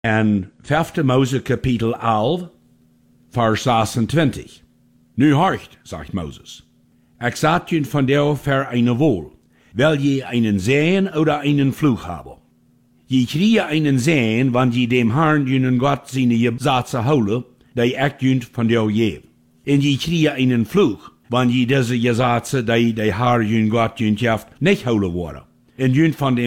En 5 Mose kapitel 11, vers 26. Nu horcht, sagt Moses. Ich sagt jün von der für eine Wohl, weil je einen Sehen oder einen Fluch habe. Je kriege einen Sehen, wann je dem Herrn jünen Gott seine Satze hole, die echt jünt von der je. En je kriege einen Fluch, wann je diese Satze, die Herr jün Gott jünt jaft, nicht hole wurde. En jünt von dem